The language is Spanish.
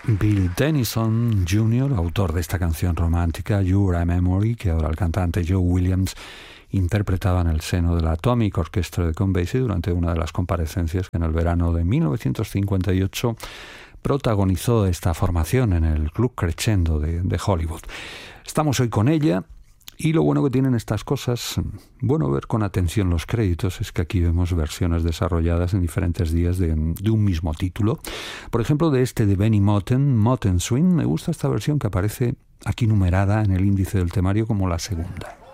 Bill Dennison Jr., autor de esta canción romántica, You're a Memory, que ahora el cantante Joe Williams interpretaba en el seno de la Atomic Orchestra de Count Basie durante una de las comparecencias que en el verano de 1958 protagonizó esta formación en el Club Crescendo de Hollywood. Estamos hoy con ella. Y lo bueno que tienen estas cosas, bueno, ver con atención los créditos, es que aquí vemos versiones desarrolladas en diferentes días de un mismo título. Por ejemplo, de este de Benny Moten, Moten Swing, me gusta esta versión que aparece aquí numerada en el índice del temario como la segunda.